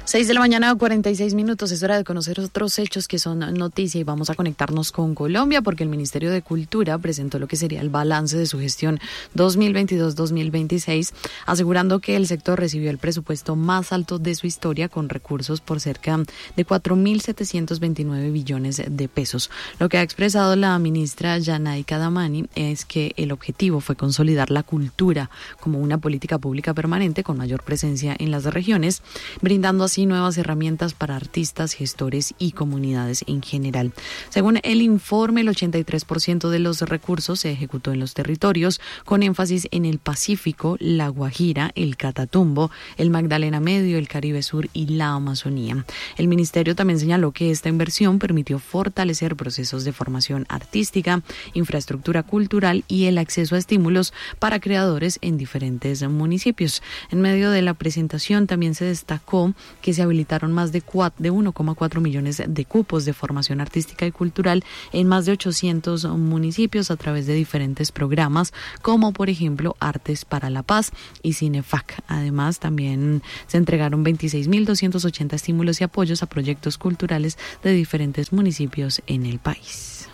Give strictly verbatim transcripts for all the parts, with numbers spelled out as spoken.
Seis de la mañana, cuarenta y seis minutos. Es hora de conocer otros hechos que son noticia y vamos a conectarnos con Colombia porque el Ministerio de Cultura presentó lo que sería el balance de su gestión dos mil veintidós dos mil veintiséis, asegurando que el sector recibió el presupuesto más alto de su historia con recursos por cerca de cuatro mil setecientos veintinueve billones de pesos. Lo que ha expresado la ministra Yanaika Damani es que el objetivo fue consolidar la cultura como una política pública permanente con mayor presencia en las regiones, brindando así nuevas herramientas para artistas, gestores y comunidades en general. Según el informe, el ochenta y tres por ciento de los recursos se ejecutó en los territorios, con énfasis en el Pacífico, la Guajira, el Catatumbo, el Magdalena Medio, el Caribe Sur y la Amazonía. El ministerio también señaló que esta inversión permitió fortalecer procesos de formación artística, infraestructura cultural y el acceso a estímulos para creadores en diferentes municipios. En medio de la presentación también se destacó que se habilitaron más de, de uno coma cuatro millones de cupos de formación artística y cultural en más de ochocientos municipios a través de diferentes programas, como por ejemplo Artes para la Paz y Cinefac. Además, también se entregaron veintiséis mil doscientos ochenta estímulos y apoyos a proyectos culturales de diferentes municipios en el país.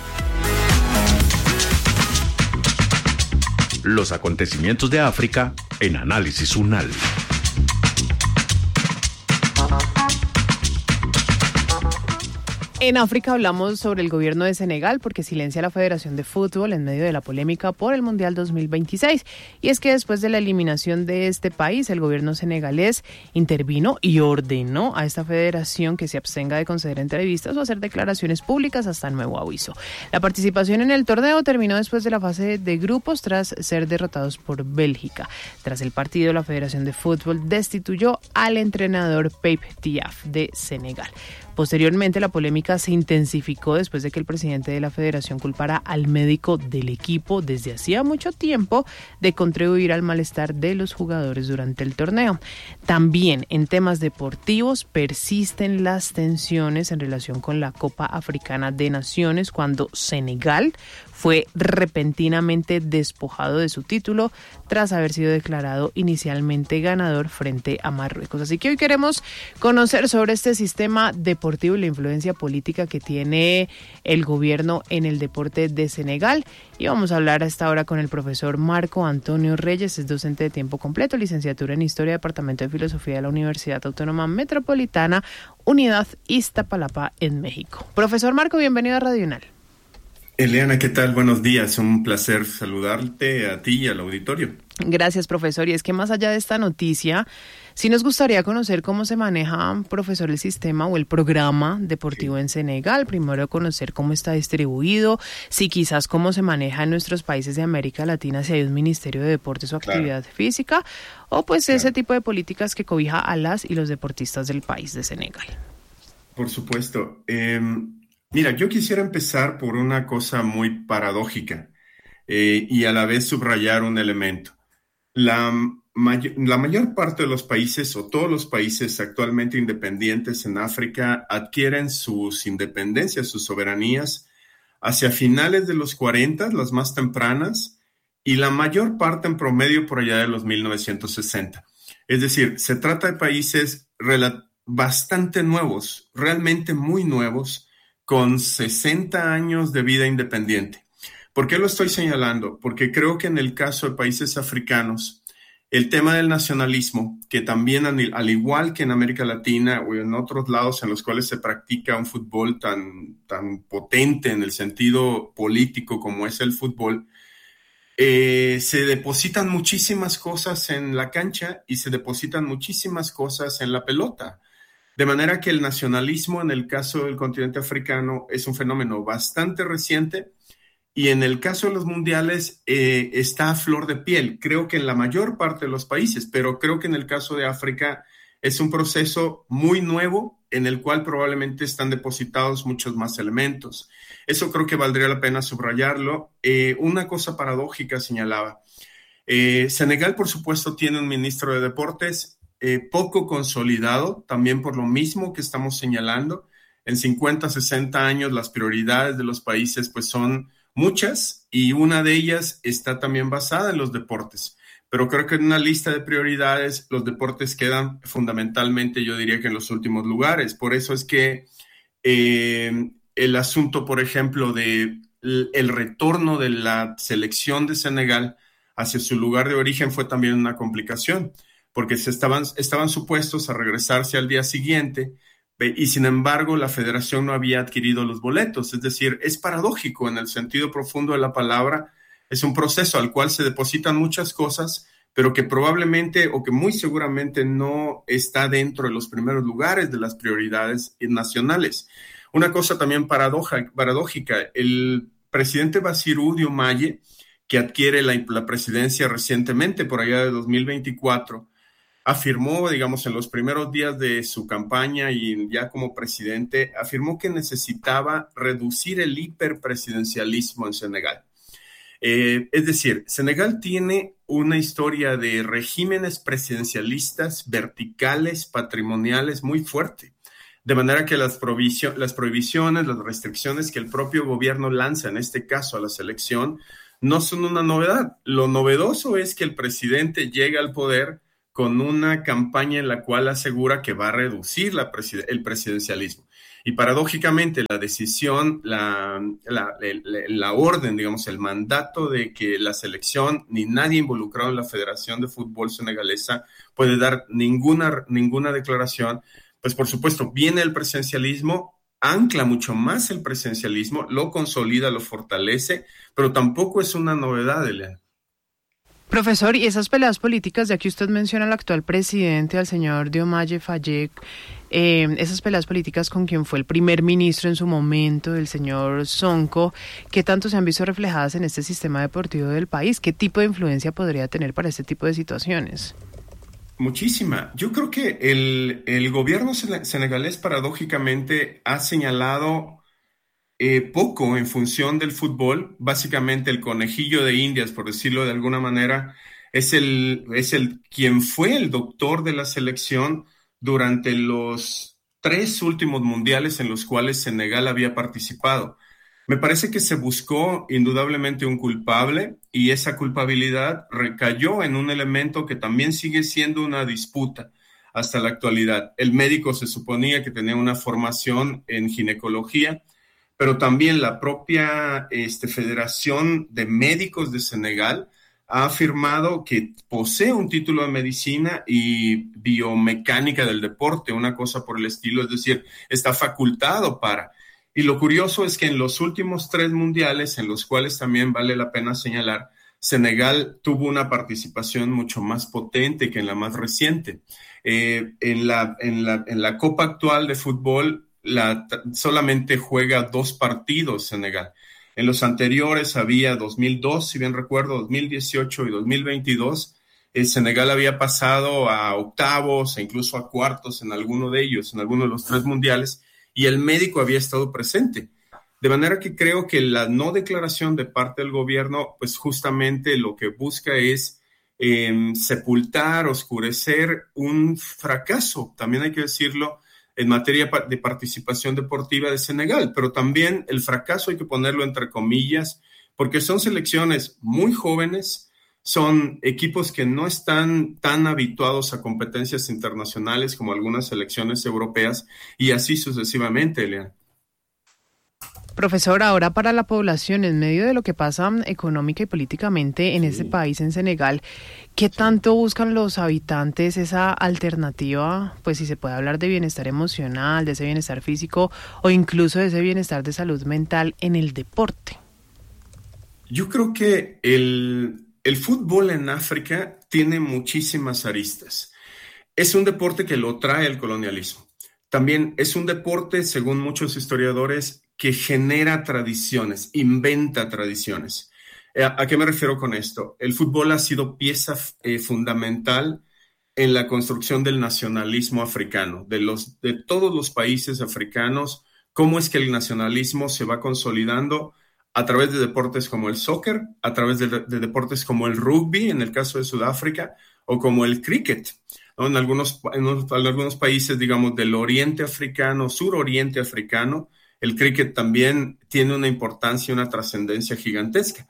Los acontecimientos de África en Análisis UNAL. En África hablamos sobre el gobierno de Senegal porque silencia a la Federación de Fútbol en medio de la polémica por el Mundial dos mil veintiséis. Y es que después de la eliminación de este país, el gobierno senegalés intervino y ordenó a esta federación que se abstenga de conceder entrevistas o hacer declaraciones públicas hasta nuevo aviso. La participación en el torneo terminó después de la fase de grupos tras ser derrotados por Bélgica. Tras el partido, la Federación de Fútbol destituyó al entrenador Pape Diaf de Senegal. Posteriormente, la polémica se intensificó después de que el presidente de la federación culpara al médico del equipo desde hacía mucho tiempo de contribuir al malestar de los jugadores durante el torneo. También en temas deportivos persisten las tensiones en relación con la Copa Africana de Naciones cuando Senegal fue repentinamente despojado de su título tras haber sido declarado inicialmente ganador frente a Marruecos. Así que hoy queremos conocer sobre este sistema deportivo y la influencia política que tiene el gobierno en el deporte de Senegal. Y vamos a hablar a esta hora con el profesor Marco Antonio Reyes, es docente de tiempo completo, licenciatura en Historia, Departamento de Filosofía de la Universidad Autónoma Metropolitana, Unidad Iztapalapa en México. Profesor Marco, bienvenido a Radio UNAL. Eliana, ¿qué tal? Buenos días. Un placer saludarte a ti y al auditorio. Gracias, profesor. Y es que más allá de esta noticia, sí nos gustaría conocer cómo se maneja, profesor, el sistema o el programa deportivo sí. en Senegal. Primero conocer cómo está distribuido, si quizás cómo se maneja en nuestros países de América Latina, si hay un Ministerio de Deportes o Actividad claro. Física, o pues claro. ese tipo de políticas que cobija a las y los deportistas del país de Senegal. Por supuesto. Eh... Mira, yo quisiera empezar por una cosa muy paradójica eh, y a la vez subrayar un elemento. La, may- la mayor parte de los países o todos los países actualmente independientes en África adquieren sus independencias, sus soberanías hacia finales de los cuarenta, las más tempranas, y la mayor parte en promedio por allá de los mil novecientos sesenta. Es decir, se trata de países rel- bastante nuevos, realmente muy nuevos, con sesenta años de vida independiente. ¿Por qué lo estoy señalando? Porque creo que en el caso de países africanos, el tema del nacionalismo, que también al igual que en América Latina o en otros lados en los cuales se practica un fútbol tan, tan potente en el sentido político como es el fútbol, eh, se depositan muchísimas cosas en la cancha y se depositan muchísimas cosas en la pelota. De manera que el nacionalismo en el caso del continente africano es un fenómeno bastante reciente y en el caso de los mundiales eh, está a flor de piel. Creo que en la mayor parte de los países, pero creo que en el caso de África es un proceso muy nuevo en el cual probablemente están depositados muchos más elementos. Eso creo que valdría la pena subrayarlo. Eh, una cosa paradójica señalaba. Eh, Senegal, por supuesto, tiene un ministro de deportes Eh, poco consolidado, también por lo mismo que estamos señalando. En cincuenta, sesenta años las prioridades de los países pues son muchas y una de ellas está también basada en los deportes. pero creo que en una lista de prioridades los deportes quedan fundamentalmente, yo diría que en los últimos lugares. Por eso es que eh, el asunto, por ejemplo, de el retorno de la selección de Senegal hacia su lugar de origen fue también una complicación, porque se estaban, estaban supuestos a regresarse al día siguiente y sin embargo la federación no había adquirido los boletos. Es decir, es paradójico en el sentido profundo de la palabra. Es un proceso al cual se depositan muchas cosas, pero que probablemente o que muy seguramente no está dentro de los primeros lugares de las prioridades nacionales. Una cosa también paradoja, paradójica, el presidente Bassirou Diomaye, que adquiere la, la presidencia recientemente, por allá de dos mil veinticuatro, afirmó, digamos, en los primeros días de su campaña y ya como presidente, afirmó que necesitaba reducir el hiperpresidencialismo en Senegal. Eh, es decir, Senegal tiene una historia de regímenes presidencialistas verticales, patrimoniales muy fuerte, de manera que las, provisio- las prohibiciones, las restricciones que el propio gobierno lanza, en este caso a la selección, no son una novedad. Lo novedoso es que el presidente llega al poder con una campaña en la cual asegura que va a reducir la presiden- el presidencialismo. Y paradójicamente la decisión, la, la, la, la orden, digamos, el mandato de que la selección ni nadie involucrado en la Federación de Fútbol Senegalesa puede dar ninguna, ninguna declaración, pues por supuesto viene el presidencialismo, ancla mucho más el presidencialismo, lo consolida, lo fortalece, pero tampoco es una novedad, Eliana. Profesor, y esas peleas políticas, ya que usted menciona al actual presidente, al señor Diomaye Faye, eh, esas peleas políticas con quien fue el primer ministro en su momento, el señor Sonko, ¿qué tanto se han visto reflejadas en este sistema deportivo del país? ¿Qué tipo de influencia podría tener para este tipo de situaciones? Muchísima. Yo creo que el, el gobierno senegalés paradójicamente ha señalado Eh, poco en función del fútbol. Básicamente el conejillo de Indias, por decirlo de alguna manera, es el, es el quien fue el doctor de la selección durante los tres últimos mundiales en los cuales Senegal había participado. Me parece que se buscó indudablemente un culpable y esa culpabilidad recayó en un elemento que también sigue siendo una disputa hasta la actualidad. El médico se suponía que tenía una formación en ginecología, pero también la propia este, Federación de Médicos de Senegal ha afirmado que posee un título de medicina y biomecánica del deporte, una cosa por el estilo, es decir, está facultado para. Y lo curioso es que en los últimos tres mundiales, en los cuales también vale la pena señalar, Senegal tuvo una participación mucho más potente que en la más reciente. Eh, en la, en la, en la Copa actual de fútbol, La, solamente juega dos partidos Senegal. En los anteriores había dos mil dos, si bien recuerdo, dos mil dieciocho y dos mil veintidós. El Senegal había pasado a octavos e incluso a cuartos en alguno de ellos, en alguno de los tres mundiales, y el médico había estado presente. De manera que creo que la no declaración de parte del gobierno, pues justamente lo que busca es eh, sepultar, oscurecer un fracaso, también hay que decirlo, en materia de participación deportiva de Senegal, pero también el fracaso hay que ponerlo entre comillas, porque son selecciones muy jóvenes, son equipos que no están tan habituados a competencias internacionales como algunas selecciones europeas y así sucesivamente, Eliana. Profesor, ahora para la población, en medio de lo que pasa económica y políticamente en sí. Este país, en Senegal, ¿qué tanto buscan los habitantes esa alternativa? Pues si se puede hablar de bienestar emocional, de ese bienestar físico o incluso de ese bienestar de salud mental en el deporte. Yo creo que el, el fútbol en África tiene muchísimas aristas. Es un deporte que lo trae el colonialismo. También es un deporte, según muchos historiadores, que genera tradiciones, inventa tradiciones. ¿A qué me refiero con esto? El fútbol ha sido pieza eh, fundamental en la construcción del nacionalismo africano, de, los, de todos los países africanos, cómo es que el nacionalismo se va consolidando a través de deportes como el soccer, a través de, de deportes como el rugby, en el caso de Sudáfrica, o como el cricket, ¿no? En algunos, en, en algunos países, digamos, del oriente africano, suroriente africano, el cricket también tiene una importancia y una trascendencia gigantesca.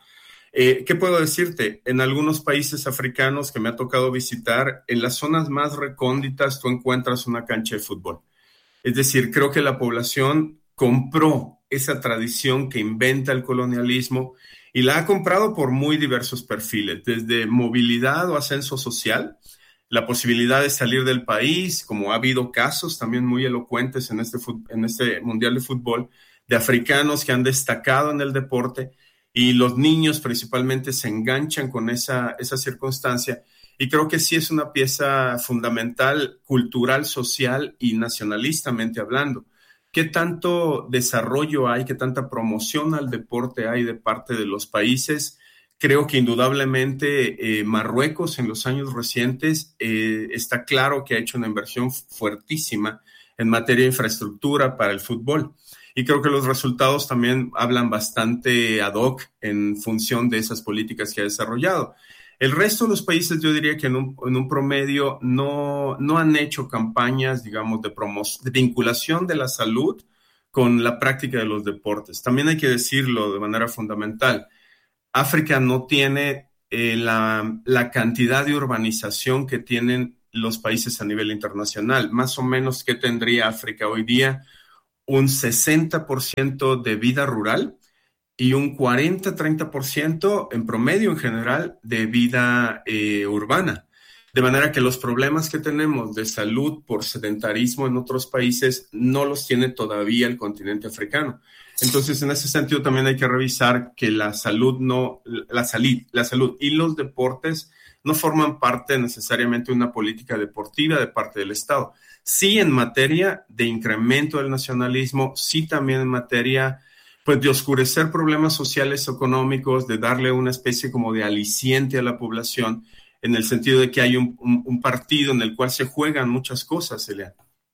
Eh, ¿Qué puedo decirte? En algunos países africanos que me ha tocado visitar, en las zonas más recónditas tú encuentras una cancha de fútbol. Es decir, creo que la población compró esa tradición que inventa el colonialismo y la ha comprado por muy diversos perfiles, desde movilidad o ascenso social, la posibilidad de salir del país, como ha habido casos también muy elocuentes en este, en este Mundial de Fútbol, de africanos que han destacado en el deporte, y los niños principalmente se enganchan con esa, esa circunstancia. Y creo que sí es una pieza fundamental, cultural, social y nacionalistamente hablando. ¿Qué tanto desarrollo hay, qué tanta promoción al deporte hay de parte de los países? Creo que indudablemente eh, Marruecos en los años recientes eh, está claro que ha hecho una inversión fuertísima en materia de infraestructura para el fútbol. Y creo que los resultados también hablan bastante ad hoc en función de esas políticas que ha desarrollado. El resto de los países, yo diría que en un, en un promedio no, no han hecho campañas, digamos, de, promoción, de vinculación de la salud con la práctica de los deportes. También hay que decirlo de manera fundamental. África no tiene eh, la, la cantidad de urbanización que tienen los países a nivel internacional. Más o menos, ¿qué tendría África hoy día? Un sesenta por ciento de vida rural y un cuarenta a treinta por ciento en promedio en general de vida eh, urbana. De manera que los problemas que tenemos de salud por sedentarismo en otros países no los tiene todavía el continente africano. Entonces, en ese sentido también hay que revisar que la salud, no, la salud, la salud y los deportes no forman parte necesariamente de una política deportiva de parte del Estado. Sí en materia de incremento del nacionalismo, sí también en materia pues, de oscurecer problemas sociales, económicos, de darle una especie como de aliciente a la población, en el sentido de que hay un, un, un partido en el cual se juegan muchas cosas, Eliana.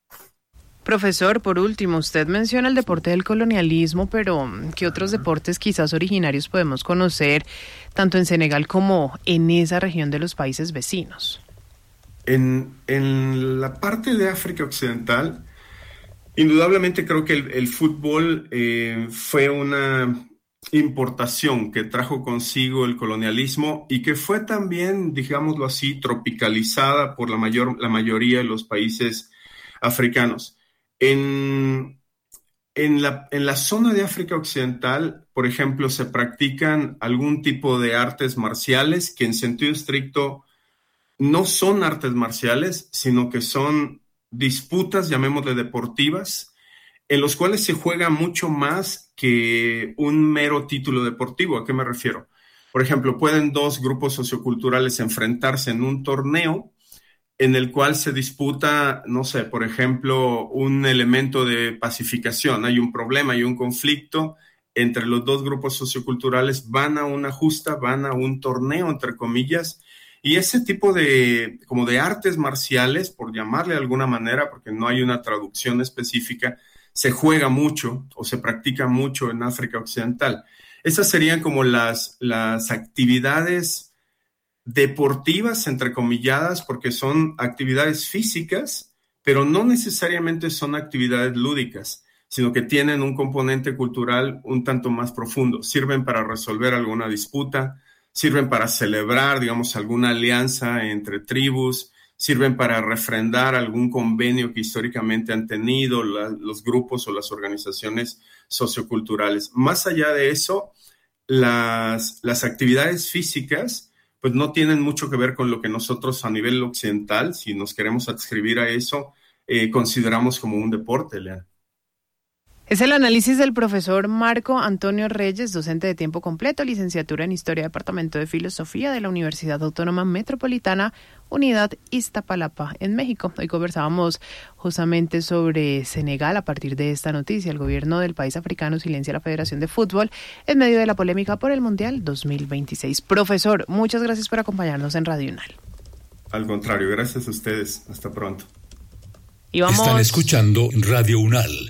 Profesor, por último, usted menciona el deporte del colonialismo, pero ¿qué otros deportes quizás originarios podemos conocer tanto en Senegal como en esa región de los países vecinos? En, en la parte de África Occidental, indudablemente creo que el, el fútbol eh, fue una importación que trajo consigo el colonialismo y que fue también, digámoslo así, tropicalizada por la, mayor, la mayoría de los países africanos. En, en, la, en la zona de África Occidental, por ejemplo, se practican algún tipo de artes marciales que en sentido estricto no son artes marciales, sino que son disputas, llamémosle deportivas, en los cuales se juega mucho más que un mero título deportivo. ¿A qué me refiero? Por ejemplo, pueden dos grupos socioculturales enfrentarse en un torneo en el cual se disputa, no sé, por ejemplo, un elemento de pacificación. Hay un problema, hay un conflicto entre los dos grupos socioculturales, van a una justa, van a un torneo, entre comillas, y ese tipo de, como de artes marciales, por llamarle de alguna manera, porque no hay una traducción específica, se juega mucho o se practica mucho en África Occidental. Esas serían como las, las actividades deportivas, entrecomilladas, porque son actividades físicas, pero no necesariamente son actividades lúdicas, sino que tienen un componente cultural un tanto más profundo. Sirven para resolver alguna disputa, sirven para celebrar, digamos, alguna alianza entre tribus, sirven para refrendar algún convenio que históricamente han tenido la, los grupos o las organizaciones socioculturales. Más allá de eso, las, las actividades físicas pues no tienen mucho que ver con lo que nosotros a nivel occidental, si nos queremos adscribir a eso, eh, consideramos como un deporte, Leana. Es el análisis del profesor Marco Antonio Reyes, docente de tiempo completo, licenciatura en Historia, Departamento de Filosofía de la Universidad Autónoma Metropolitana, Unidad Iztapalapa, en México. Hoy conversábamos justamente sobre Senegal a partir de esta noticia. El gobierno del país africano silencia a la Federación de Fútbol en medio de la polémica por el Mundial dos mil veintiséis. Profesor, muchas gracias por acompañarnos en Radio UNAL. Al contrario, gracias a ustedes. Hasta pronto. Y vamos... Están escuchando Radio UNAL.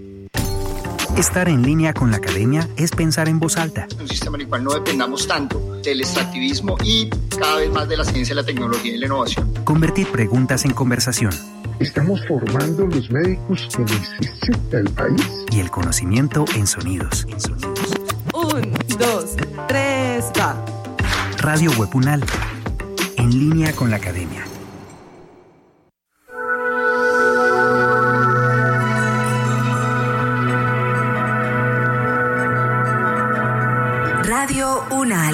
Estar en línea con la academia es pensar en voz alta. Un sistema en el cual no dependamos tanto del extractivismo y cada vez más de la ciencia, la tecnología y la innovación. Convertir preguntas en conversación. Estamos formando los médicos que necesita el país. Y el conocimiento en sonidos. En sonidos. Un, dos, tres, está. Radio Web UNAL, en línea con la academia. Radio UNAL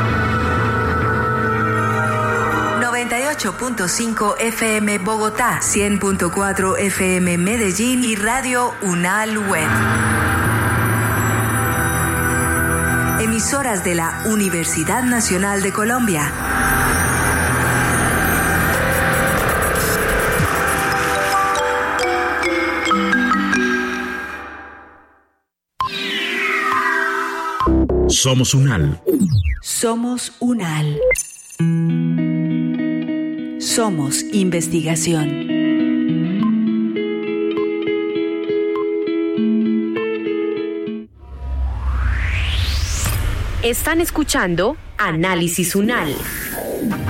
noventa y ocho punto cinco F M Bogotá, cien punto cuatro F M Medellín y Radio UNAL Web. Emisoras de la Universidad Nacional de Colombia. Somos UNAL. Somos UNAL. Somos investigación. Están escuchando Análisis UNAL.